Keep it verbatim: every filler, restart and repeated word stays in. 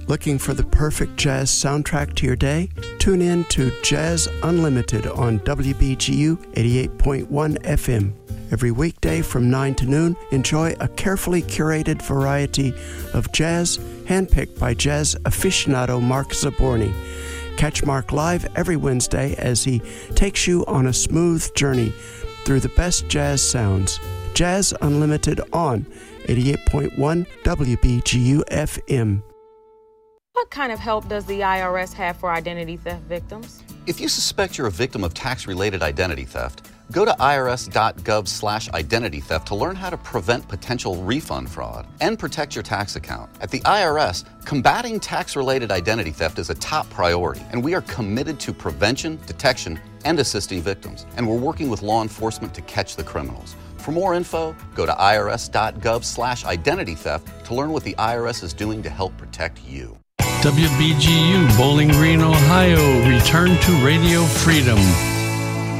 Looking for the perfect jazz soundtrack to your day? Tune in to Jazz Unlimited on W B G U eighty-eight point one F M. Every weekday from nine to noon, enjoy a carefully curated variety of jazz handpicked by jazz aficionado Mark Zaborni. Catch Mark live every Wednesday as he takes you on a smooth journey through the best jazz sounds. Jazz Unlimited on eighty-eight point one W B G U F M. What kind of help does the I R S have for identity theft victims? If you suspect you're a victim of tax-related identity theft, go to I R S dot gov slash identity theft to learn how to prevent potential refund fraud and protect your tax account. At the I R S, combating tax-related identity theft is a top priority, and we are committed to prevention, detection, and assisting victims. And we're working with law enforcement to catch the criminals. For more info, go to I R S dot gov slash identity theft to learn what the I R S is doing to help protect you. W B G U, Bowling Green, Ohio, return to Radio Freedom.